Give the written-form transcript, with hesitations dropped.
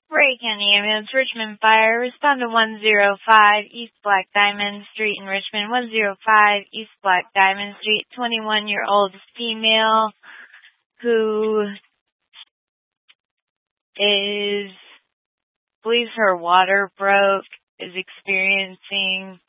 Ray County Ambulance, Richmond Fire. Respond to 105 East Black Diamond Street in Richmond. 105 East Black Diamond Street. 21-year-old female who believes her water broke, is experiencing